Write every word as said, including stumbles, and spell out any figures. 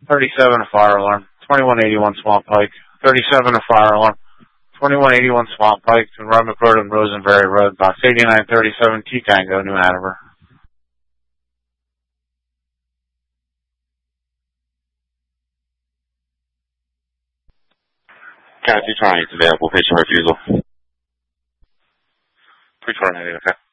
thirty-seven, a fire alarm. twenty-one eighty-one Swamp Pike. thirty-seven, a fire alarm. twenty-one eighty-one Swamp Pike, and Rudnick Road and Rosenberry Road, box eighty-nine thirty-seven, T Tango, New Hanover. Cat two twenty-eight is available. Patient refusal. three twenty-eight, okay.